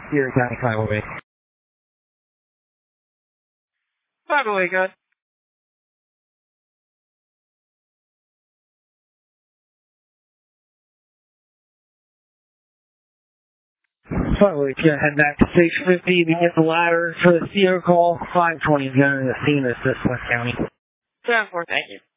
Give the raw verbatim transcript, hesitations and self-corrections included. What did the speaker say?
Erie County five oh eight. five oh eight, good. five oh eight, yeah, head back to six fifty to get the ladder for the Sierra call. five twenty is going to the scene of assist West County. seven four, thank you.